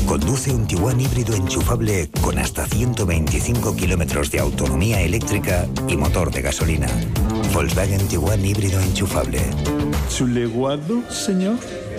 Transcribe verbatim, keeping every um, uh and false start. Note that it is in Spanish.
Conduce un Tiguan híbrido enchufable con hasta ciento veinticinco kilómetros de autonomía eléctrica y motor de gasolina. Volkswagen Tiguan híbrido enchufable. ¿Su legado, señor?